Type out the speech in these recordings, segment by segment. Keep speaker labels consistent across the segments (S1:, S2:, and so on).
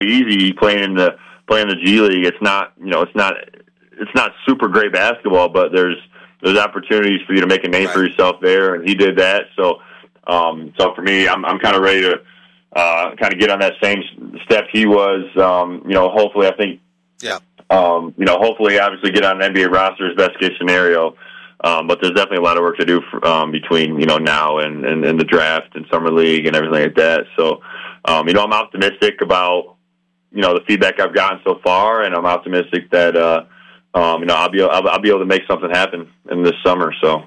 S1: easy playing the G League. It's not, it's not super great basketball, but there's opportunities for you to make a name for yourself there, and he did that. So for me, I'm kind of ready to kind of get on that same step he was. Hopefully, I think.
S2: Yeah.
S1: Hopefully, obviously, get on an NBA roster is best case scenario. But there's definitely a lot of work to do between now and the draft and summer league and everything like that. So, I'm optimistic about the feedback I've gotten so far, and I'm optimistic that I'll be able to make something happen in this summer. So,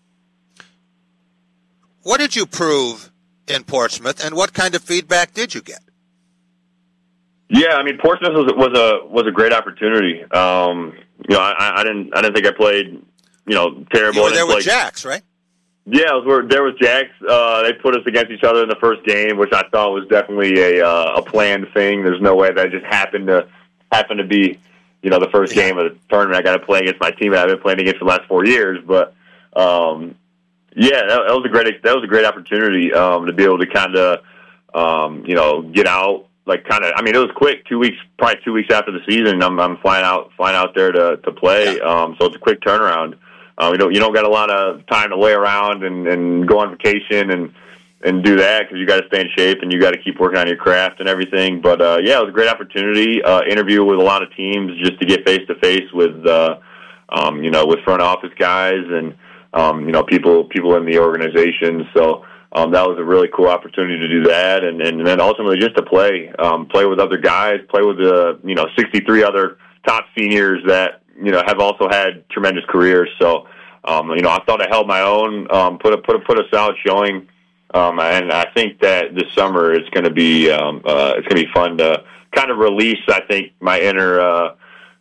S2: what did you prove in Portsmouth, and what kind of feedback did you get?
S1: Yeah, I mean, Portsmouth was a great opportunity. I didn't think I played terrible.
S2: You were there with Jax, right?
S1: Yeah, there was Jax. They put us against each other in the first game, which I thought was definitely a planned thing. There's no way that just happened to be the first game of the tournament. I got to play against my team that I've been playing against for the last 4 years. But that was a great opportunity to be able to kind of get out. It was quick. 2 weeks, probably 2 weeks after the season, I'm flying out there to play. So it's a quick turnaround. You don't got a lot of time to lay around and go on vacation and do that, because you got to stay in shape and you got to keep working on your craft and everything. But it was a great opportunity. Interview with a lot of teams just to get face to face with with front office guys and people in the organization. So. That was a really cool opportunity to do that, and then ultimately just to play with other guys, play with the 63 other top seniors that have also had tremendous careers. So I thought I held my own, put a solid showing, and I think that this summer it's going to be fun to kind of release, I think, my inner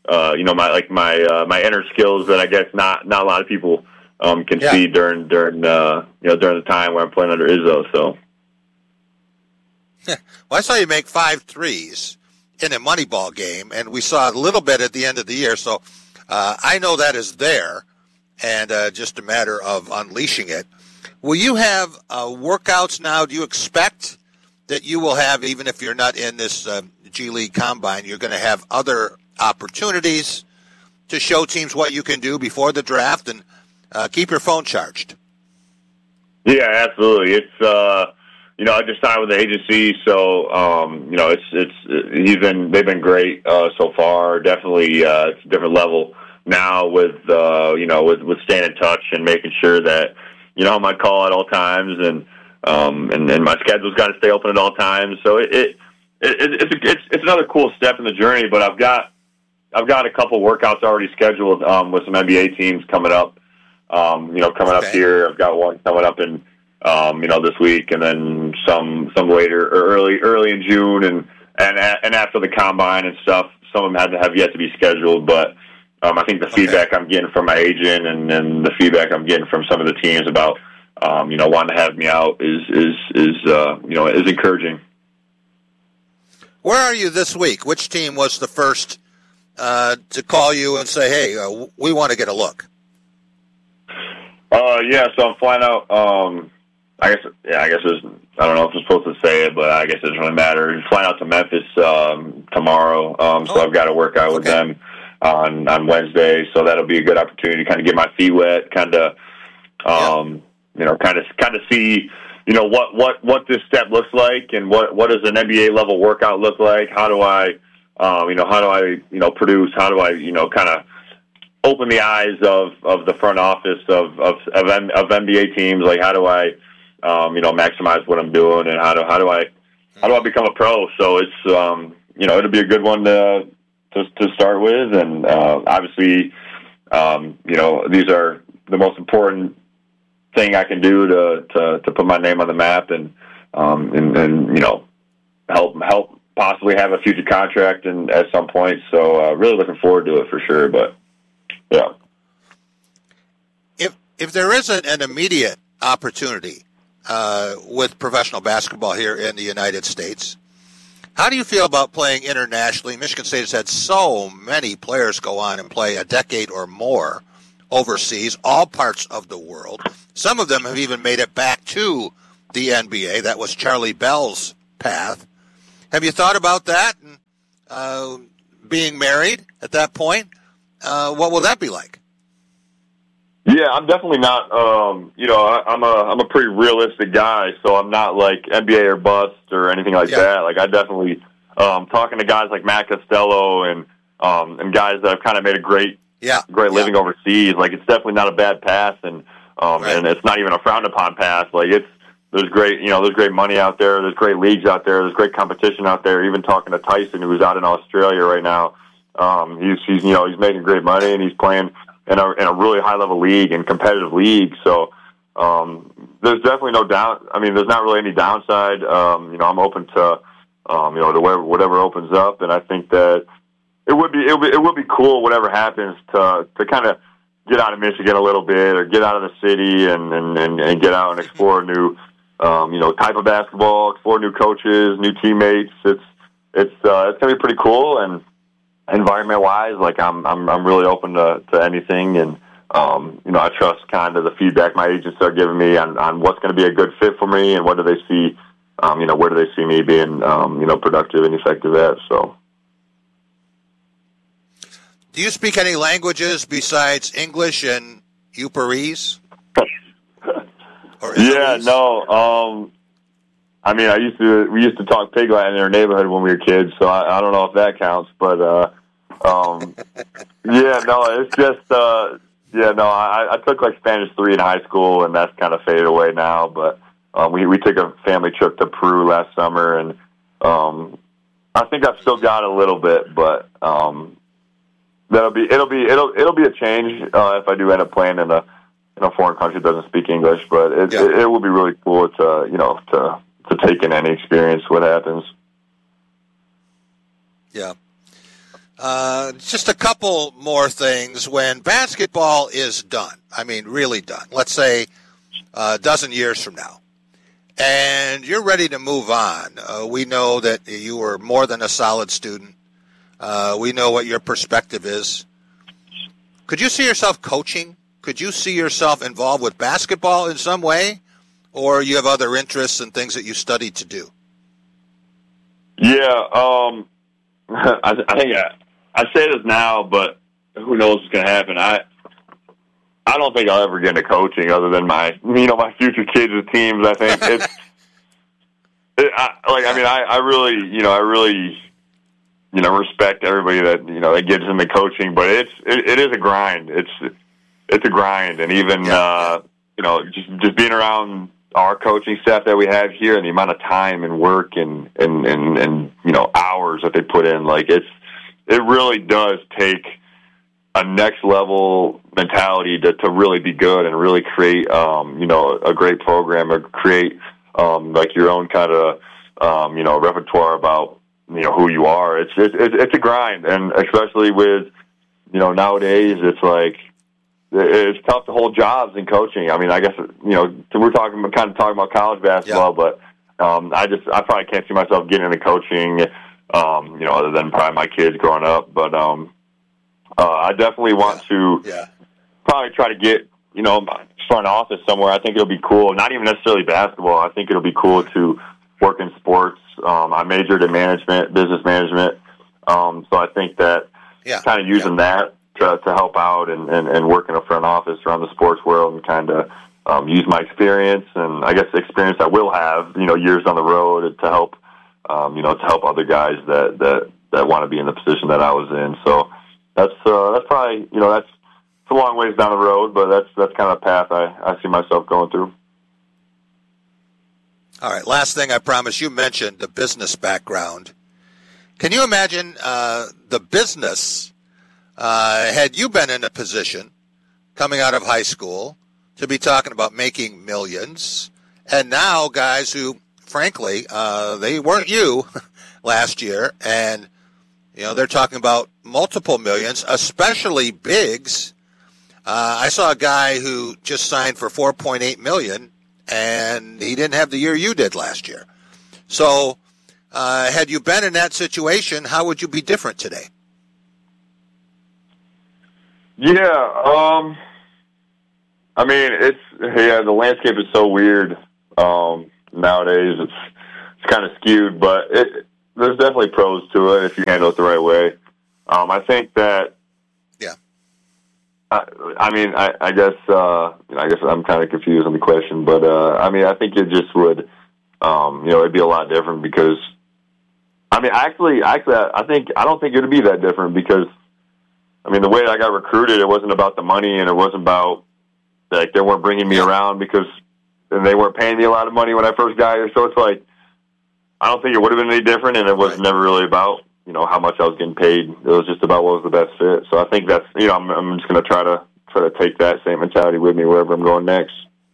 S1: my inner skills that I guess not a lot of people can see during the time where I'm playing under Izzo. So,
S2: well, I saw you make 5 threes in a Moneyball game, and we saw a little bit at the end of the year. So, I know that is there, and just a matter of unleashing it. Will you have workouts now? Do you expect that you will have, even if you're not in this G League Combine, you're going to have other opportunities to show teams what you can do before the draft and keep your phone charged?
S1: Yeah, absolutely. It's I just signed with the agency, so they've been great so far. Definitely, it's a different level now with staying in touch and making sure that I'm on call at all times, and my schedule's got to stay open at all times. So it's another cool step in the journey. But I've got a couple workouts already scheduled with some NBA teams coming up. Up here. I've got one coming up in, this week, and then some later or early in June, and after the combine and stuff. Some of them have yet to be scheduled, but I think the feedback I'm getting from my agent and the feedback I'm getting from some of the teams about, wanting to have me out is encouraging.
S2: Where are you this week? Which team was the first to call you and say, "Hey, we want to get a look"?
S1: So I'm flying out. I guess it's, I don't know if I'm supposed to say it, but I guess it doesn't really matter. I'm flying out to Memphis tomorrow. So I've got to work out with them on Wednesday. So that'll be a good opportunity to kind of get my feet wet, kind of see what this step looks like, and what does an NBA level workout look like? How do I produce? How do I kind of open the eyes of the front office of NBA teams? Like, how do I maximize what I'm doing, and how do I become a pro? So it's it'll be a good one to start with, and obviously these are the most important thing I can do to put my name on the map and help possibly have a future contract and at some point. So really looking forward to it for sure. But yeah,
S2: if there isn't an immediate opportunity with professional basketball here in the United States, how do you feel about playing internationally? Michigan State has had so many players go on and play a decade or more overseas, all parts of the world. Some of them have even made it back to the NBA. That was Charlie Bell's path. Have you thought about that? And, being married at that point, what will that be like?
S1: Yeah, I'm definitely not. I'm a pretty realistic guy, so I'm not like NBA or bust or anything like that. Like I definitely talking to guys like Matt Costello and guys that have kind of made a great living overseas. Like it's definitely not a bad pass, and it's not even a frowned upon pass. Like there's great money out there. There's great leagues out there. There's great competition out there. Even talking to Tyson, who's out in Australia right now, he's making great money and he's playing in a really high level league and competitive league. So there's definitely no down. I mean, there's not really any downside. I'm open to to whatever opens up, and I think that it would be cool whatever happens to kind of get out of Michigan a little bit or get out of the city and get out and explore new type of basketball, explore new coaches, new teammates. It's gonna be pretty cool, and environment wise, like I'm really open to anything, and I trust kind of the feedback my agents are giving me on what's going to be a good fit for me and what do they see, where do they see me being productive and effective at. So.
S2: Do you speak any languages besides English and Uparese?
S1: Yeah, no. We used to talk Pig Latin in our neighborhood when we were kids, so I don't know if that counts, but it's just I took like Spanish 3 in high school, and that's kind of faded away now. But we took a family trip to Peru last summer, and I think I've still got a little bit, but it'll be a change if I do end up playing in a foreign country that doesn't speak English. But it will be really cool to take in any experience what happens.
S2: Yeah. Just a couple more things. When basketball is done, I mean really done, let's say a dozen years from now, and you're ready to move on, we know that you were more than a solid student. We know what your perspective is. Could you see yourself coaching? Could you see yourself involved with basketball in some way? Or you have other interests and things that you studied to do?
S1: Yeah, I think I say this now, but who knows what's going to happen. I don't think I'll ever get into coaching other than my future kids' teams. I think I really respect everybody that gets into coaching, but it is a grind. It's a grind, and even just being around our coaching staff that we have here and the amount of time and work and hours that they put in, like it really does take a next level mentality to really be good and really create a great program or create like your own kind of repertoire about who you are. It's a grind, and especially with nowadays it's like it's tough to hold jobs in coaching. I mean, I guess we're talking about college basketball, but I probably can't see myself getting into coaching, other than probably my kids growing up. But I definitely want to probably try to get front office somewhere. I think it'll be cool. Not even necessarily basketball. I think it'll be cool to work in sports. I majored in business management. So I think that kind of using that to help out and work in a front office around the sports world and kind of use my experience and I guess the experience I will have, years down the road to help, to help other guys that want to be in the position that I was in. So that's probably, it's a long ways down the road, but that's kind of a path I see myself going through.
S2: All right, last thing, I promise. You mentioned the business background. Can you imagine the business, had you been in a position coming out of high school to be talking about making millions, and now guys who, frankly, they weren't you last year, and they're talking about multiple millions, especially bigs. I saw a guy who just signed for $4.8 million, and he didn't have the year you did last year. So had you been in that situation, how would you be different today?
S1: Yeah, I mean, the landscape is so weird nowadays. It's kind of skewed, but there's definitely pros to it if you handle it the right way. I think that.
S2: Yeah.
S1: I guess I'm kind of confused on the question, but I think it just would, it'd be a lot different because, I don't think it'd be that different because, the way I got recruited, it wasn't about the money and it wasn't about, like, they weren't bringing me around and they weren't paying me a lot of money when I first got here. So it's like, I don't think it would have been any different, and it was never really about, how much I was getting paid. It was just about what was the best fit. So I think that's, I'm just going to try to take that same mentality with me wherever I'm going next.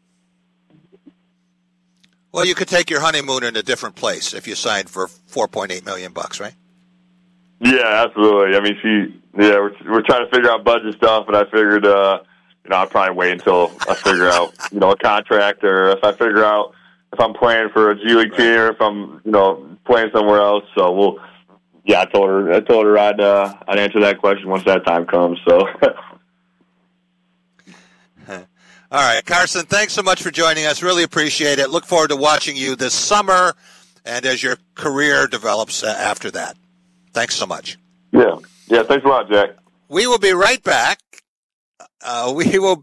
S2: Well, you could take your honeymoon in a different place if you signed for $4.8 million, right?
S1: Yeah, absolutely. We're trying to figure out budget stuff, and I figured, I'll probably wait until I figure out, a contract, or if I figure out if I'm playing for a G League team or if I'm, playing somewhere else. So I told her I'd answer that question once that time comes. So.
S2: All right, Carson, thanks so much for joining us. Really appreciate it. Look forward to watching you this summer and as your career develops after that. Thanks so much.
S1: Yeah, thanks a lot, Jack.
S2: We will be right back. And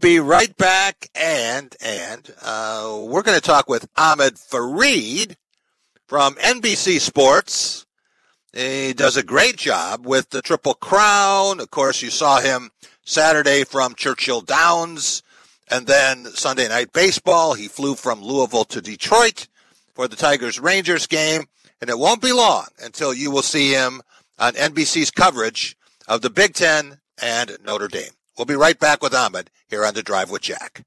S2: we're going to talk with Ahmed Fareed from NBC Sports. He does a great job with the Triple Crown. Of course, you saw him Saturday from Churchill Downs, and then Sunday Night Baseball. He flew from Louisville to Detroit for the Tigers-Rangers game, and it won't be long until you will see him on NBC's coverage of the Big Ten and Notre Dame. We'll be right back with Ahmed here on The Drive with Jack.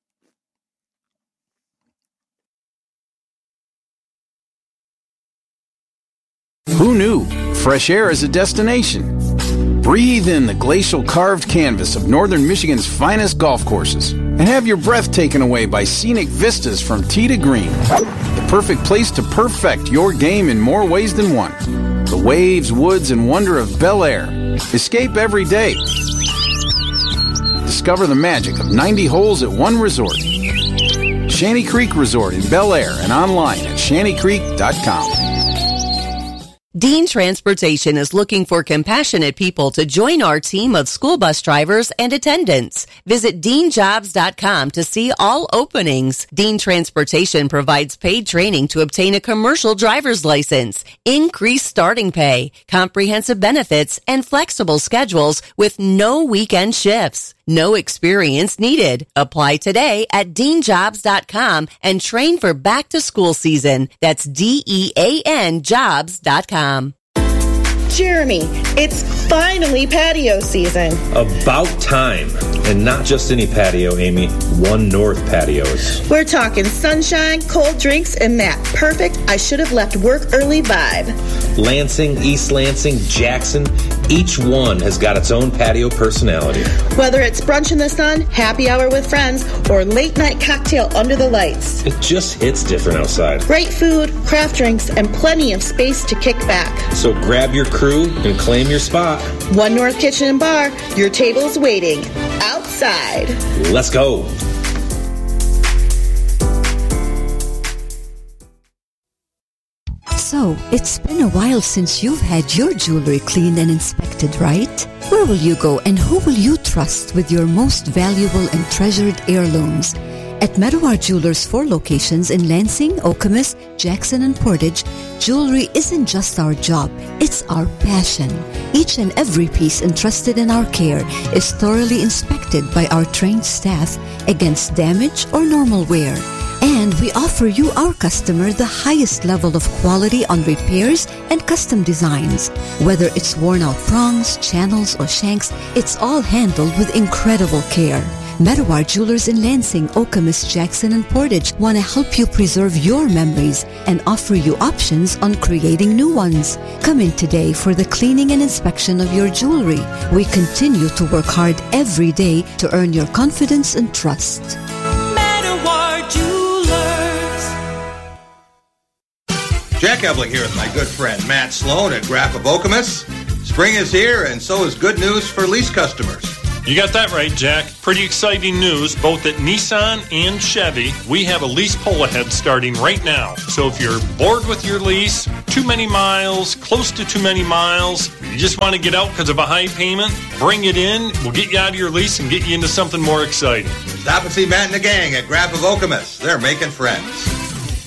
S3: Who knew? Fresh air is a destination. Breathe in the glacial carved canvas of northern Michigan's finest golf courses and have your breath taken away by scenic vistas from tee to green. The perfect place to perfect your game in more ways than one. The waves, woods, and wonder of Bel Air. Escape every day. Discover the magic of 90 holes at one resort. Shanty Creek Resort in Bel Air and online at shantycreek.com.
S4: Dean Transportation is looking for compassionate people to join our team of school bus drivers and attendants. Visit deanjobs.com to see all openings. Dean Transportation provides paid training to obtain a commercial driver's license, increased starting pay, comprehensive benefits, and flexible schedules with no weekend shifts. No experience needed. Apply today at deanjobs.com and train for back to school season. That's DEAN jobs.com.
S5: Jeremy, it's finally patio season.
S6: About time. And not just any patio, Amy. One North patios.
S5: We're talking sunshine, cold drinks, and that perfect I should have left work early vibe.
S6: Lansing, East Lansing, Jackson, each one has got its own patio personality.
S5: Whether it's brunch in the sun, happy hour with friends, or late night cocktail under the lights.
S6: It just hits different outside.
S5: Great food, craft drinks, and plenty of space to kick back.
S6: So grab your crew and claim your spot.
S5: One North Kitchen and Bar, your table's waiting. Outside.
S6: Let's go.
S7: So, it's been a while since you've had your jewelry cleaned and inspected, right? Where will you go and who will you trust with your most valuable and treasured heirlooms? At Meadowar Jewelers' 4 locations in Lansing, Okemos, Jackson, and Portage, jewelry isn't just our job, it's our passion. Each and every piece entrusted in our care is thoroughly inspected by our trained staff against damage or normal wear. And we offer you, our customer, the highest level of quality on repairs and custom designs. Whether it's worn-out prongs, channels, or shanks, it's all handled with incredible care. Meadowar Jewelers in Lansing, Okemos, Jackson, and Portage want to help you preserve your memories and offer you options on creating new ones. Come in today for the cleaning and inspection of your jewelry. We continue to work hard every day to earn your confidence and trust.
S8: Meadowar Jewelers.
S2: Jack Ebling here with my good friend Matt Sloan at Graf of Okemos. Spring is here, and so is good news for lease customers.
S9: You got that right, Jack. Pretty exciting news, both at Nissan and Chevy. We have a lease pull-ahead starting right now. So if you're bored with your lease, too many miles, close to too many miles, you just want to get out because of a high payment, bring it in. We'll get you out of your lease and get you into something more exciting.
S2: Stop and see Matt and the gang at Grab of Okemos. They're making friends.